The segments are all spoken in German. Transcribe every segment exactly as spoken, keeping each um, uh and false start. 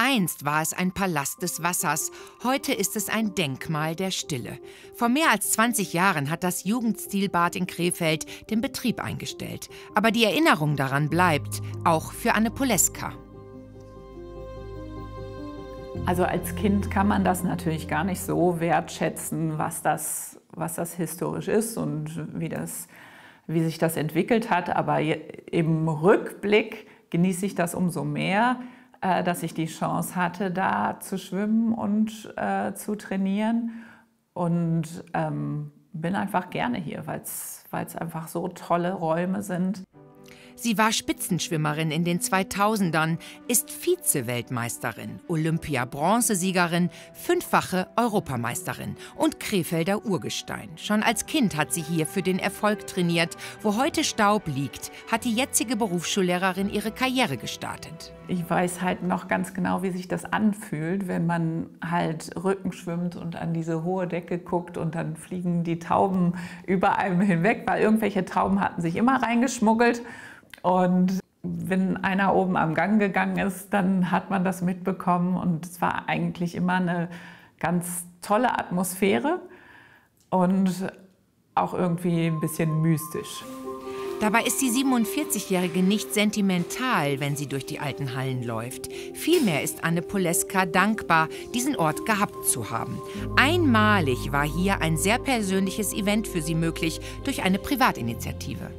Einst war es ein Palast des Wassers, heute ist es ein Denkmal der Stille. Vor mehr als zwanzig Jahren hat das Jugendstilbad in Krefeld den Betrieb eingestellt. Aber die Erinnerung daran bleibt, auch für Anne Poleska. Also als Kind kann man das natürlich gar nicht so wertschätzen, was das, was das historisch ist und wie, das, wie sich das entwickelt hat. Aber im Rückblick genieße ich das umso mehr, äh, dass ich die Chance hatte, da zu schwimmen und äh, zu trainieren. Und ähm, bin einfach gerne hier, weil es einfach so tolle Räume sind. Sie war Spitzenschwimmerin in den zweitausendern, ist Vize-Weltmeisterin, Olympia-Bronzesiegerin, fünffache Europameisterin und Krefelder Urgestein. Schon als Kind hat sie hier für den Erfolg trainiert. Wo heute Staub liegt, hat die jetzige Berufsschullehrerin ihre Karriere gestartet. Ich weiß halt noch ganz genau, wie sich das anfühlt, wenn man halt Rücken schwimmt und an diese hohe Decke guckt und dann fliegen die Tauben über einem hinweg, weil irgendwelche Tauben hatten sich immer reingeschmuggelt. Und wenn einer oben am Gang gegangen ist, dann hat man das mitbekommen. Und es war eigentlich immer eine ganz tolle Atmosphäre und auch irgendwie ein bisschen mystisch. Dabei ist die siebenundvierzigjährige nicht sentimental, wenn sie durch die alten Hallen läuft. Vielmehr ist Anne Poleska dankbar, diesen Ort gehabt zu haben. Einmalig war hier ein sehr persönliches Event für sie möglich durch eine Privatinitiative.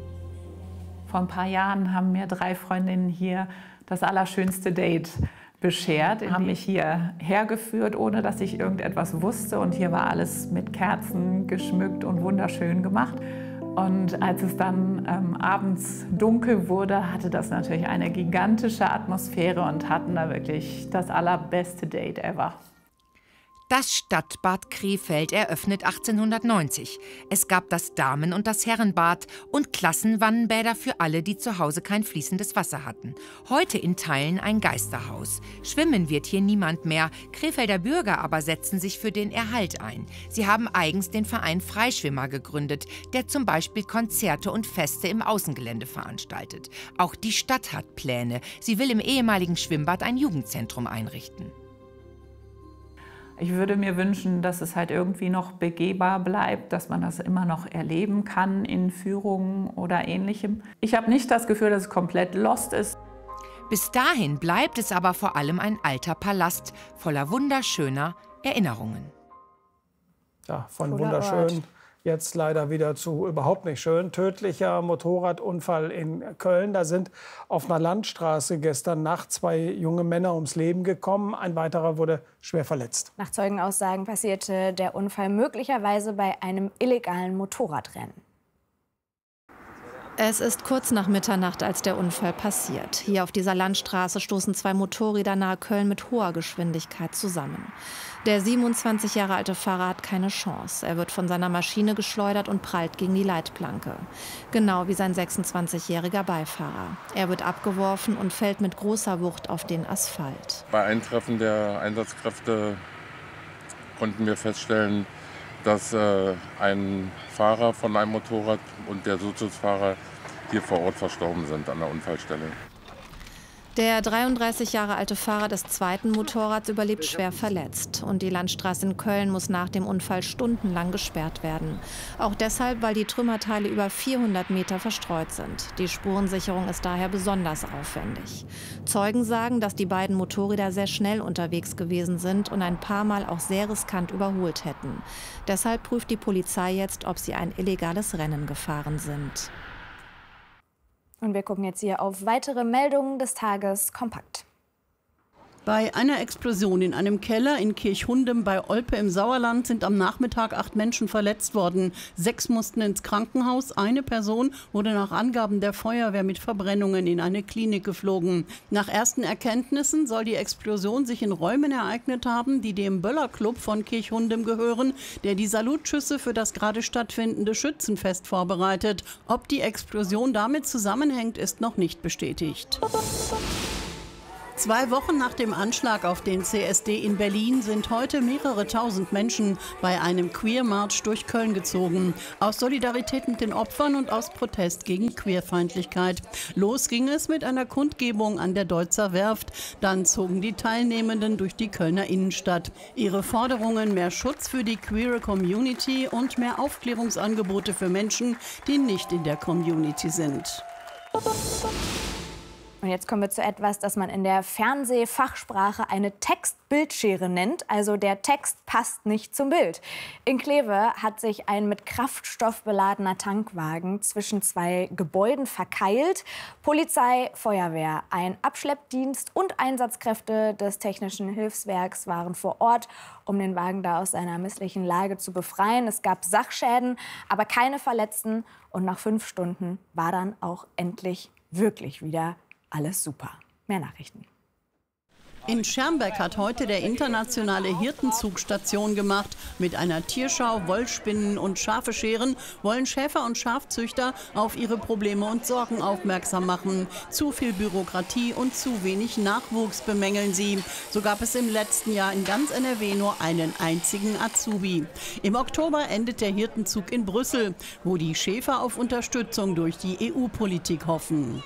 Vor ein paar Jahren haben mir drei Freundinnen hier das allerschönste Date beschert. Die haben mich hier hergeführt, ohne dass ich irgendetwas wusste. Und hier war alles mit Kerzen geschmückt und wunderschön gemacht. Und als es dann ähm, abends dunkel wurde, hatte das natürlich eine gigantische Atmosphäre und hatten da wirklich das allerbeste Date ever. Das Stadtbad Krefeld eröffnet achtzehnhundertneunzig. Es gab das Damen- und das Herrenbad und Klassenwannenbäder für alle, die zu Hause kein fließendes Wasser hatten. Heute in Teilen ein Geisterhaus. Schwimmen wird hier niemand mehr. Krefelder Bürger aber setzen sich für den Erhalt ein. Sie haben eigens den Verein Freischwimmer gegründet, der zum Beispiel Konzerte und Feste im Außengelände veranstaltet. Auch die Stadt hat Pläne. Sie will im ehemaligen Schwimmbad ein Jugendzentrum einrichten. Ich würde mir wünschen, dass es halt irgendwie noch begehbar bleibt, dass man das immer noch erleben kann in Führungen oder Ähnlichem. Ich habe nicht das Gefühl, dass es komplett lost ist. Bis dahin bleibt es aber vor allem ein alter Palast voller wunderschöner Erinnerungen. Ja, von wunderschön jetzt leider wieder zu überhaupt nicht schön. Tödlicher Motorradunfall in Köln. Da sind auf einer Landstraße gestern Nacht zwei junge Männer ums Leben gekommen. Ein weiterer wurde schwer verletzt. Nach Zeugenaussagen passierte der Unfall möglicherweise bei einem illegalen Motorradrennen. Es ist kurz nach Mitternacht, als der Unfall passiert. Hier auf dieser Landstraße stoßen zwei Motorräder nahe Köln mit hoher Geschwindigkeit zusammen. Der siebenundzwanzig Jahre alte Fahrer hat keine Chance. Er wird von seiner Maschine geschleudert und prallt gegen die Leitplanke. Genau wie sein sechsundzwanzigjähriger Beifahrer. Er wird abgeworfen und fällt mit großer Wucht auf den Asphalt. Bei Eintreffen der Einsatzkräfte konnten wir feststellen, dass äh, ein Fahrer von einem Motorrad und der Sozusfahrer hier vor Ort verstorben sind an der Unfallstelle. Der dreiunddreißig Jahre alte Fahrer des zweiten Motorrads überlebt schwer verletzt. Und die Landstraße in Köln muss nach dem Unfall stundenlang gesperrt werden. Auch deshalb, weil die Trümmerteile über vierhundert Meter verstreut sind. Die Spurensicherung ist daher besonders aufwendig. Zeugen sagen, dass die beiden Motorräder sehr schnell unterwegs gewesen sind und ein paar Mal auch sehr riskant überholt hätten. Deshalb prüft die Polizei jetzt, ob sie ein illegales Rennen gefahren sind. Und wir gucken jetzt hier auf weitere Meldungen des Tages kompakt. Bei einer Explosion in einem Keller in Kirchhundem bei Olpe im Sauerland sind am Nachmittag acht Menschen verletzt worden. Sechs mussten ins Krankenhaus. Eine Person wurde nach Angaben der Feuerwehr mit Verbrennungen in eine Klinik geflogen. Nach ersten Erkenntnissen soll die Explosion sich in Räumen ereignet haben, die dem Böller-Club von Kirchhundem gehören, der die Salutschüsse für das gerade stattfindende Schützenfest vorbereitet. Ob die Explosion damit zusammenhängt, ist noch nicht bestätigt. Zwei Wochen nach dem Anschlag auf den C S D in Berlin sind heute mehrere tausend Menschen bei einem Queer-Marsch durch Köln gezogen. Aus Solidarität mit den Opfern und aus Protest gegen Queerfeindlichkeit. Los ging es mit einer Kundgebung an der Deutzer Werft. Dann zogen die Teilnehmenden durch die Kölner Innenstadt. Ihre Forderungen: mehr Schutz für die queere Community und mehr Aufklärungsangebote für Menschen, die nicht in der Community sind. Und jetzt kommen wir zu etwas, das man in der Fernsehfachsprache eine Text-Bildschere nennt. Also der Text passt nicht zum Bild. In Kleve hat sich ein mit Kraftstoff beladener Tankwagen zwischen zwei Gebäuden verkeilt. Polizei, Feuerwehr, ein Abschleppdienst und Einsatzkräfte des Technischen Hilfswerks waren vor Ort, um den Wagen da aus seiner misslichen Lage zu befreien. Es gab Sachschäden, aber keine Verletzten. Und nach fünf Stunden war dann auch endlich wirklich wieder alles super. Mehr Nachrichten. In Schermbeck hat heute der internationale Hirtenzug Station gemacht. Mit einer Tierschau, Wollspinnen und Schafe scheren wollen Schäfer und Schafzüchter auf ihre Probleme und Sorgen aufmerksam machen. Zu viel Bürokratie und zu wenig Nachwuchs bemängeln sie. So gab es im letzten Jahr in ganz N R W nur einen einzigen Azubi. Im Oktober endet der Hirtenzug in Brüssel, wo die Schäfer auf Unterstützung durch die E U-Politik hoffen.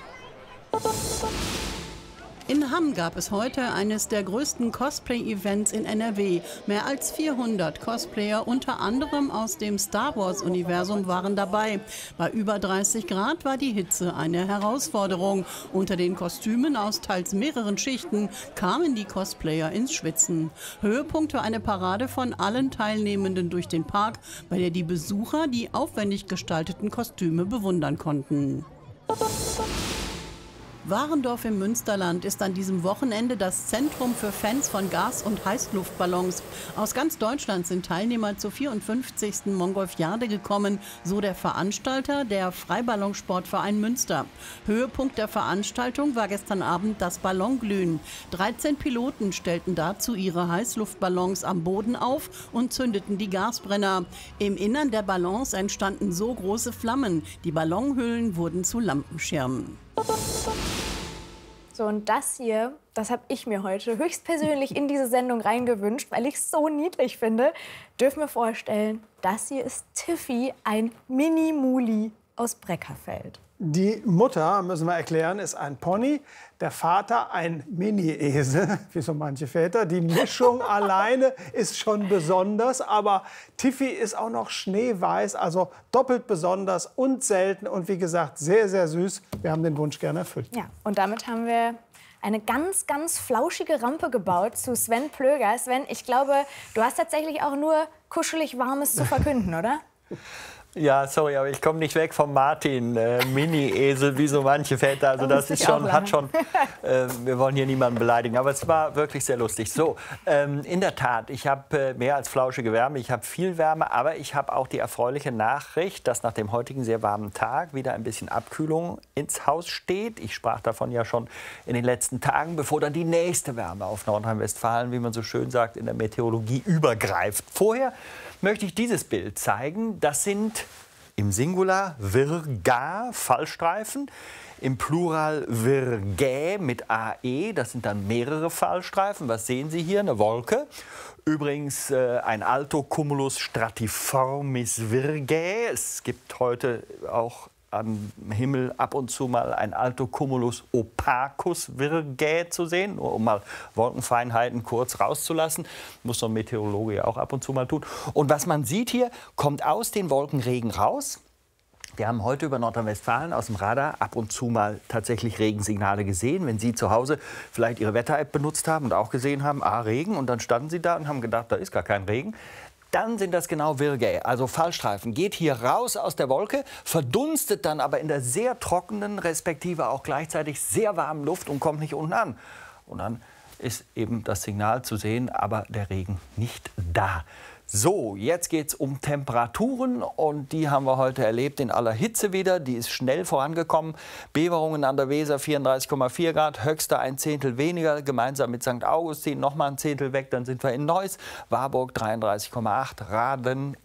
In Hamm gab es heute eines der größten Cosplay-Events in N R W. Mehr als vierhundert Cosplayer, unter anderem aus dem Star-Wars-Universum, waren dabei. Bei über dreißig Grad war die Hitze eine Herausforderung. Unter den Kostümen aus teils mehreren Schichten kamen die Cosplayer ins Schwitzen. Höhepunkt war eine Parade von allen Teilnehmenden durch den Park, bei der die Besucher die aufwendig gestalteten Kostüme bewundern konnten. Warendorf im Münsterland ist an diesem Wochenende das Zentrum für Fans von Gas- und Heißluftballons. Aus ganz Deutschland sind Teilnehmer zur vierundfünfzigsten Mongolfiade gekommen, so der Veranstalter, der Freiballonsportverein Münster. Höhepunkt der Veranstaltung war gestern Abend das Ballonglühen. dreizehn Piloten stellten dazu ihre Heißluftballons am Boden auf und zündeten die Gasbrenner. Im Innern der Ballons entstanden so große Flammen, die Ballonhüllen wurden zu Lampenschirmen. So, und das hier, das habe ich mir heute höchstpersönlich in diese Sendung reingewünscht, weil ich es so niedlich finde. Dürfen wir vorstellen, das hier ist Tiffy, ein Mini-Muli aus Breckerfeld. Die Mutter, müssen wir erklären, ist ein Pony, der Vater ein Mini-Esel, wie so manche Väter. Die Mischung alleine ist schon besonders, aber Tiffy ist auch noch schneeweiß, also doppelt besonders und selten und wie gesagt sehr, sehr süß. Wir haben den Wunsch gerne erfüllt. Ja, und damit haben wir eine ganz, ganz flauschige Rampe gebaut zu Sven Plöger. Sven, ich glaube, du hast tatsächlich auch nur kuschelig Warmes zu verkünden, oder? Ja, sorry, aber ich komme nicht weg vom Martin, äh, Mini-Esel, wie so manche Väter. Also das ist schon, hat schon, äh, wir wollen hier niemanden beleidigen, aber es war wirklich sehr lustig. So, ähm, in der Tat, ich habe äh, mehr als flauschige Wärme, ich habe viel Wärme, aber ich habe auch die erfreuliche Nachricht, dass nach dem heutigen sehr warmen Tag wieder ein bisschen Abkühlung ins Haus steht. Ich sprach davon ja schon in den letzten Tagen, bevor dann die nächste Wärme auf Nordrhein-Westfalen, wie man so schön sagt, in der Meteorologie übergreift. Vorher möchte ich dieses Bild zeigen. Das sind im Singular Virga, Fallstreifen, im Plural Virgae mit A E. Das sind dann mehrere Fallstreifen. Was sehen Sie hier? Eine Wolke. Übrigens äh, ein Altocumulus stratiformis Virgae. Es gibt heute auch am Himmel ab und zu mal ein Altocumulus opacus Virgae zu sehen, nur um mal Wolkenfeinheiten kurz rauszulassen. Muss so ein Meteorologe ja auch ab und zu mal tun. Und was man sieht hier, kommt aus den Wolken Regen raus. Wir haben heute über Nordrhein-Westfalen aus dem Radar ab und zu mal tatsächlich Regensignale gesehen. Wenn Sie zu Hause vielleicht Ihre Wetter-App benutzt haben und auch gesehen haben, ah, Regen, und dann standen Sie da und haben gedacht, da ist gar kein Regen. Dann sind das genau Virgae, also Fallstreifen. Geht hier raus aus der Wolke, verdunstet dann aber in der sehr trockenen, respektive auch gleichzeitig sehr warmen Luft und kommt nicht unten an. Und dann ist eben das Signal zu sehen, aber der Regen nicht da. So, jetzt geht es um Temperaturen und die haben wir heute erlebt in aller Hitze wieder. Die ist schnell vorangekommen. Beverungen an der Weser vierunddreißig Komma vier Grad, Höchster ein Zehntel weniger, gemeinsam mit Sankt Augustin noch mal ein Zehntel weg. Dann sind wir in Neuss, Warburg dreiunddreißig Komma acht, Raden,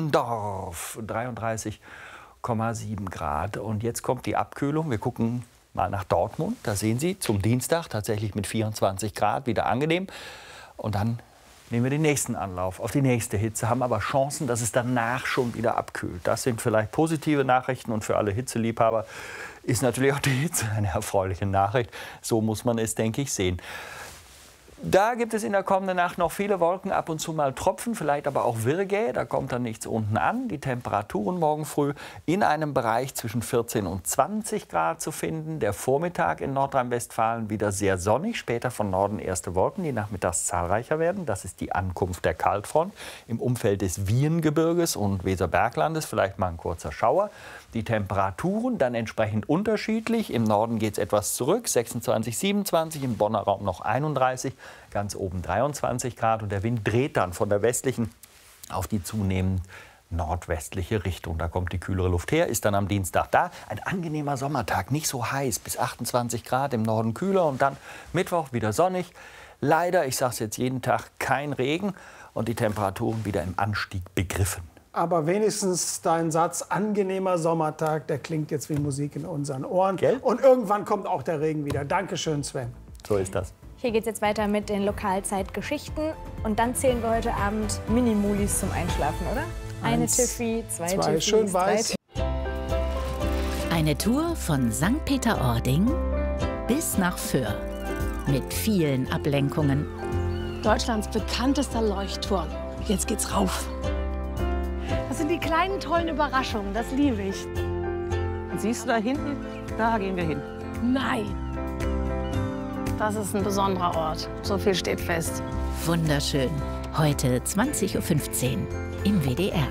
Kleinendorf dreiunddreißig Komma sieben Grad. Und jetzt kommt die Abkühlung. Wir gucken mal nach Dortmund. Da sehen Sie zum Dienstag tatsächlich mit vierundzwanzig Grad wieder angenehm. Und dann nehmen wir den nächsten Anlauf auf die nächste Hitze, haben aber Chancen, dass es danach schon wieder abkühlt. Das sind vielleicht positive Nachrichten und für alle Hitzeliebhaber ist natürlich auch die Hitze eine erfreuliche Nachricht. So muss man es, denke ich, sehen. Da gibt es in der kommenden Nacht noch viele Wolken, ab und zu mal Tropfen, vielleicht aber auch Virgä. Da kommt dann nichts unten an. Die Temperaturen morgen früh in einem Bereich zwischen vierzehn und zwanzig Grad zu finden. Der Vormittag in Nordrhein-Westfalen wieder sehr sonnig. Später von Norden erste Wolken, die nachmittags zahlreicher werden. Das ist die Ankunft der Kaltfront. Im Umfeld des Wiehengebirges und Weserberglandes vielleicht mal ein kurzer Schauer. Die Temperaturen dann entsprechend unterschiedlich. Im Norden geht es etwas zurück, sechsundzwanzig, siebenundzwanzig, im Bonner Raum noch einunddreißig, ganz oben dreiundzwanzig Grad. Und der Wind dreht dann von der westlichen auf die zunehmend nordwestliche Richtung. Da kommt die kühlere Luft her, ist dann am Dienstag da. Ein angenehmer Sommertag, nicht so heiß, bis achtundzwanzig Grad, im Norden kühler und dann Mittwoch wieder sonnig. Leider, ich sage es jetzt jeden Tag, kein Regen und die Temperaturen wieder im Anstieg begriffen. Aber wenigstens dein Satz, angenehmer Sommertag, der klingt jetzt wie Musik in unseren Ohren. Gell? Und irgendwann kommt auch der Regen wieder. Dankeschön, Sven. So ist das. Hier geht es jetzt weiter mit den Lokalzeitgeschichten. Und dann zählen wir heute Abend Mini-Mulis zum Einschlafen, oder? Eine Eins, Tiffy, zwei, zwei Tiffys, schön drei weiß. Eine Tour von Sankt Peter-Ording bis nach Föhr. Mit vielen Ablenkungen. Deutschlands bekanntester Leuchtturm. Jetzt geht's rauf. Das sind die kleinen, tollen Überraschungen. Das liebe ich. Siehst du da hinten? Da gehen wir hin. Nein. Das ist ein besonderer Ort. So viel steht fest. Wunderschön. Heute zwanzig Uhr fünfzehn im W D R.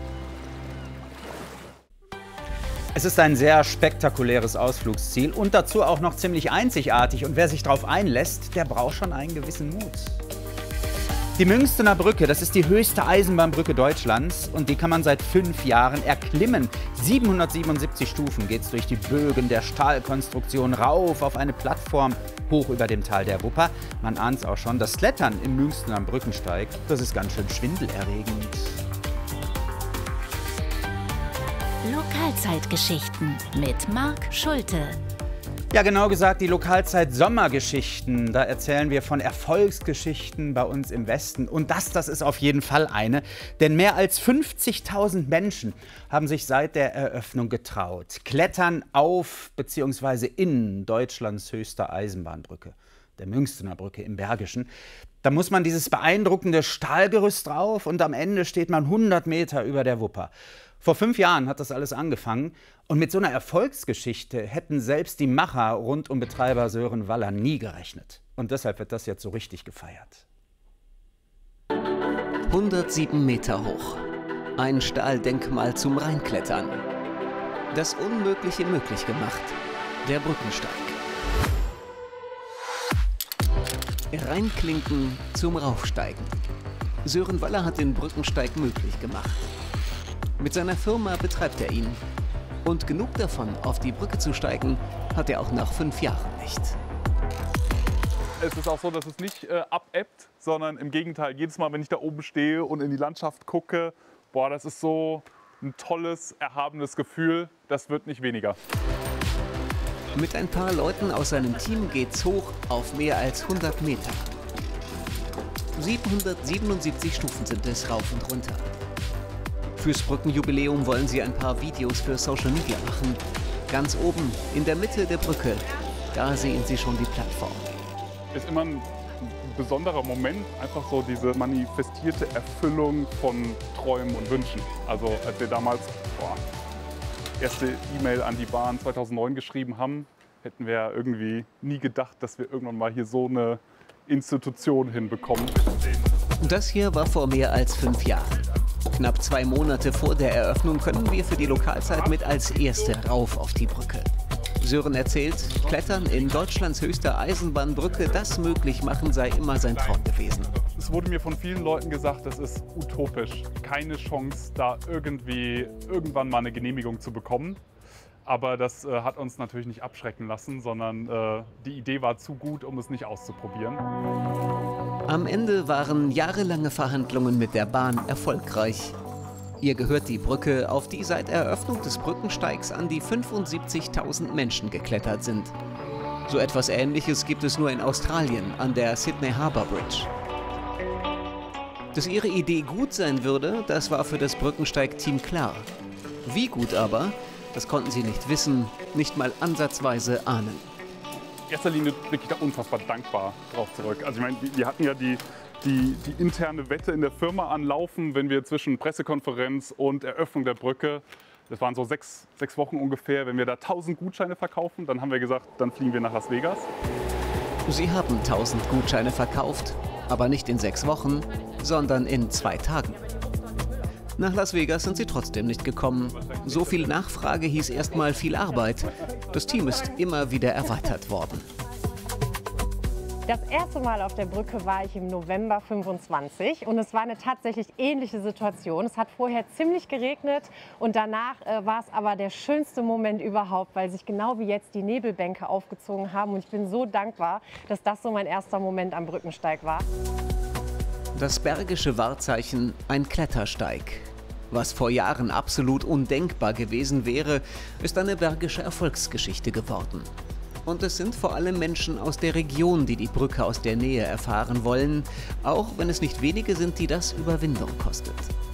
Es ist ein sehr spektakuläres Ausflugsziel und dazu auch noch ziemlich einzigartig. Und wer sich darauf einlässt, der braucht schon einen gewissen Mut. Die Münstener Brücke, das ist die höchste Eisenbahnbrücke Deutschlands und die kann man seit fünf Jahren erklimmen. siebenhundertsiebenundsiebzig Stufen geht es durch die Bögen der Stahlkonstruktion rauf auf eine Plattform hoch über dem Tal der Wupper. Man ahnt es auch schon, das Klettern im Münstener Brückensteig, das ist ganz schön schwindelerregend. Lokalzeitgeschichten mit Marc Schulte. Ja, genau gesagt, die Lokalzeit Sommergeschichten. Da erzählen wir von Erfolgsgeschichten bei uns im Westen. Und das, das ist auf jeden Fall eine. Denn mehr als fünfzigtausend Menschen haben sich seit der Eröffnung getraut. Klettern auf bzw. in Deutschlands höchster Eisenbahnbrücke, der Münstener Brücke im Bergischen. Da muss man dieses beeindruckende Stahlgerüst drauf und am Ende steht man hundert Meter über der Wupper. Vor fünf Jahren hat das alles angefangen und mit so einer Erfolgsgeschichte hätten selbst die Macher rund um Betreiber Sören Waller nie gerechnet. Und deshalb wird das jetzt so richtig gefeiert. hundertsieben Meter hoch. Ein Stahldenkmal zum Reinklettern. Das Unmögliche möglich gemacht. Der Brückensteig. Reinklinken zum Raufsteigen. Sören Waller hat den Brückensteig möglich gemacht. Mit seiner Firma betreibt er ihn. Und genug davon, auf die Brücke zu steigen, hat er auch nach fünf Jahren nicht. Es ist auch so, dass es nicht äh, abebbt, sondern im Gegenteil, jedes Mal, wenn ich da oben stehe und in die Landschaft gucke, boah, das ist so ein tolles, erhabenes Gefühl, das wird nicht weniger. Mit ein paar Leuten aus seinem Team geht's hoch auf mehr als hundert Meter. siebenhundertsiebenundsiebzig Stufen sind es rauf und runter. Fürs Brückenjubiläum wollen sie ein paar Videos für Social Media machen. Ganz oben, in der Mitte der Brücke, da sehen sie schon die Plattform. Ist immer ein besonderer Moment, einfach so diese manifestierte Erfüllung von Träumen und Wünschen. Also als wir damals boah, erste E-Mail an die Bahn zweitausendneun geschrieben haben, hätten wir irgendwie nie gedacht, dass wir irgendwann mal hier so eine Institution hinbekommen. Das hier war vor mehr als fünf Jahren. Knapp zwei Monate vor der Eröffnung können wir für die Lokalzeit mit als Erste rauf auf die Brücke. Sören erzählt, Klettern in Deutschlands höchster Eisenbahnbrücke, das möglich machen, sei immer sein Traum gewesen. Es wurde mir von vielen Leuten gesagt, das ist utopisch. Keine Chance, da irgendwie irgendwann mal eine Genehmigung zu bekommen. Aber das äh, hat uns natürlich nicht abschrecken lassen, sondern äh, die Idee war zu gut, um es nicht auszuprobieren. Am Ende waren jahrelange Verhandlungen mit der Bahn erfolgreich. Ihr gehört die Brücke, auf die seit Eröffnung des Brückensteigs an die fünfundsiebzigtausend Menschen geklettert sind. So etwas Ähnliches gibt es nur in Australien an der Sydney Harbour Bridge. Dass ihre Idee gut sein würde, das war für das Brückensteig-Team klar. Wie gut aber, das konnten sie nicht wissen, nicht mal ansatzweise ahnen. In erster Linie wirklich da unfassbar dankbar drauf zurück. Also ich meine, wir hatten ja die, die, die interne Wette in der Firma anlaufen, wenn wir zwischen Pressekonferenz und Eröffnung der Brücke, das waren so sechs, sechs Wochen ungefähr, wenn wir da tausend Gutscheine verkaufen, dann haben wir gesagt, dann fliegen wir nach Las Vegas. Sie haben tausend Gutscheine verkauft, aber nicht in sechs Wochen, sondern in zwei Tagen. Nach Las Vegas sind sie trotzdem nicht gekommen. So viel Nachfrage hieß erstmal viel Arbeit. Das Team ist immer wieder erweitert worden. Das erste Mal auf der Brücke war ich im November fünfundzwanzig und es war eine tatsächlich ähnliche Situation. Es hat vorher ziemlich geregnet und danach äh, war es aber der schönste Moment überhaupt, weil sich genau wie jetzt die Nebelbänke aufgezogen haben und ich bin so dankbar, dass das so mein erster Moment am Brückensteig war. Das bergische Wahrzeichen, ein Klettersteig. Was vor Jahren absolut undenkbar gewesen wäre, ist eine bergische Erfolgsgeschichte geworden. Und es sind vor allem Menschen aus der Region, die die Brücke aus der Nähe erfahren wollen, auch wenn es nicht wenige sind, die das Überwindung kostet.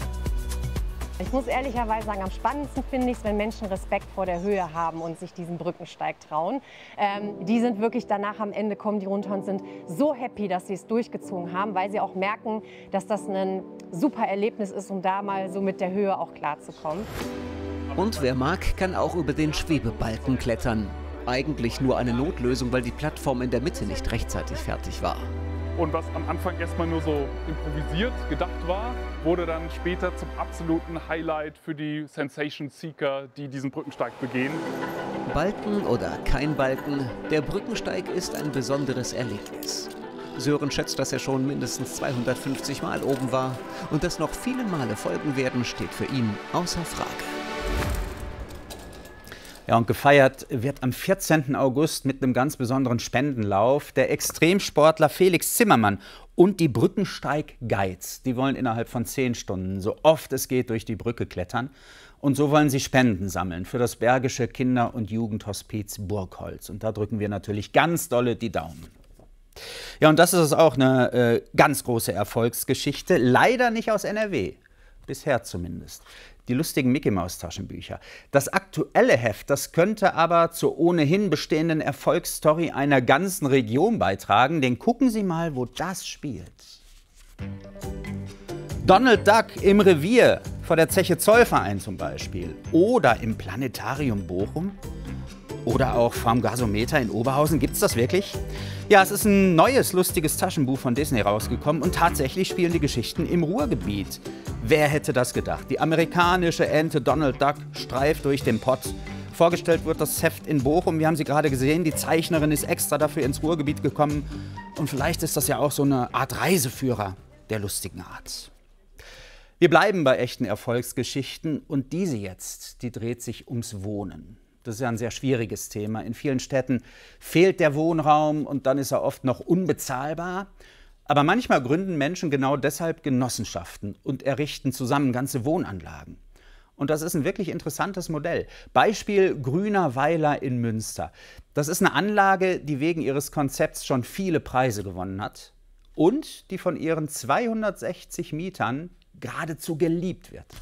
Ich muss ehrlicherweise sagen, am spannendsten finde ich es, wenn Menschen Respekt vor der Höhe haben und sich diesen Brückensteig trauen. Ähm, die sind wirklich danach am Ende, kommen die runter und sind so happy, dass sie es durchgezogen haben, weil sie auch merken, dass das ein super Erlebnis ist, um da mal so mit der Höhe auch klarzukommen. Und wer mag, kann auch über den Schwebebalken klettern. Eigentlich nur eine Notlösung, weil die Plattform in der Mitte nicht rechtzeitig fertig war. Und was am Anfang erstmal nur so improvisiert gedacht war, wurde dann später zum absoluten Highlight für die Sensation Seeker, die diesen Brückensteig begehen. Balken oder kein Balken, der Brückensteig ist ein besonderes Erlebnis. Sören schätzt, dass er schon mindestens zweihundertfünfzig Mal oben war und dass noch viele Male folgen werden, steht für ihn außer Frage. Ja, und gefeiert wird am vierzehnten August mit einem ganz besonderen Spendenlauf der Extremsportler Felix Zimmermann und die Brückensteig-Guides. Die wollen innerhalb von zehn Stunden, so oft es geht, durch die Brücke klettern. Und so wollen sie Spenden sammeln für das Bergische Kinder- und Jugendhospiz Burgholz. Und da drücken wir natürlich ganz dolle die Daumen. Ja, und das ist auch eine äh, ganz große Erfolgsgeschichte. Leider nicht aus N R W. Bisher zumindest. Die lustigen Mickey-Maus-Taschenbücher. Das aktuelle Heft, das könnte aber zur ohnehin bestehenden Erfolgsstory einer ganzen Region beitragen. Denn gucken Sie mal, wo das spielt. Donald Duck im Revier vor der Zeche Zollverein zum Beispiel. Oder im Planetarium Bochum. Oder auch vom Gasometer in Oberhausen. Gibt's das wirklich? Ja, es ist ein neues, lustiges Taschenbuch von Disney rausgekommen und tatsächlich spielen die Geschichten im Ruhrgebiet. Wer hätte das gedacht? Die amerikanische Ente Donald Duck streift durch den Pott. Vorgestellt wird das Heft in Bochum. Wir haben sie gerade gesehen. Die Zeichnerin ist extra dafür ins Ruhrgebiet gekommen. Und vielleicht ist das ja auch so eine Art Reiseführer der lustigen Art. Wir bleiben bei echten Erfolgsgeschichten und diese jetzt, die dreht sich ums Wohnen. Das ist ja ein sehr schwieriges Thema. In vielen Städten fehlt der Wohnraum und dann ist er oft noch unbezahlbar. Aber manchmal gründen Menschen genau deshalb Genossenschaften und errichten zusammen ganze Wohnanlagen. Und das ist ein wirklich interessantes Modell. Beispiel Grüner Weiler in Münster. Das ist eine Anlage, die wegen ihres Konzepts schon viele Preise gewonnen hat und die von ihren zweihundertsechzig Mietern geradezu geliebt wird.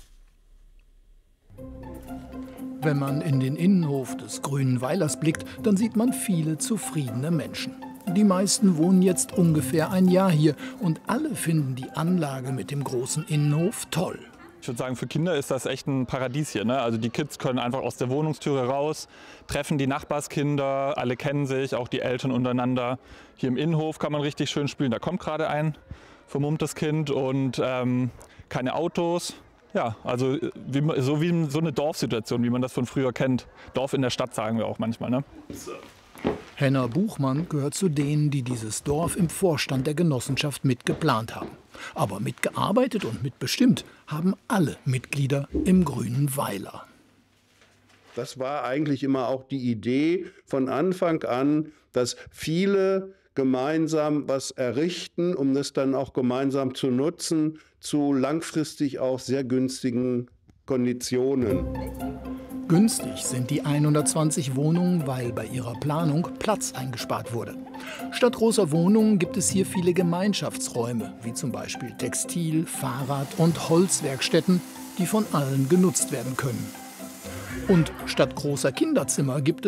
Wenn man in den Innenhof des Grünen Weilers blickt, dann sieht man viele zufriedene Menschen. Die meisten wohnen jetzt ungefähr ein Jahr hier und alle finden die Anlage mit dem großen Innenhof toll. Ich würde sagen, für Kinder ist das echt ein Paradies hier, ne? Also die Kids können einfach aus der Wohnungstüre raus, treffen die Nachbarskinder, alle kennen sich, auch die Eltern untereinander. Hier im Innenhof kann man richtig schön spielen. Da kommt gerade ein vermummtes Kind und ähm, keine Autos. Ja, also wie, so wie so eine Dorfsituation, wie man das von früher kennt. Dorf in der Stadt sagen wir auch manchmal, ne? Henna Buchmann gehört zu denen, die dieses Dorf im Vorstand der Genossenschaft mitgeplant haben. Aber mitgearbeitet und mitbestimmt haben alle Mitglieder im Grünen Weiler. Das war eigentlich immer auch die Idee von Anfang an, dass viele gemeinsam was errichten, um das dann auch gemeinsam zu nutzen, zu langfristig auch sehr günstigen Konditionen. Günstig sind die hundertzwanzig Wohnungen, weil bei ihrer Planung Platz eingespart wurde. Statt großer Wohnungen gibt es hier viele Gemeinschaftsräume, wie zum Beispiel Textil-, Fahrrad- und Holzwerkstätten, die von allen genutzt werden können. Und statt großer Kinderzimmer gibt es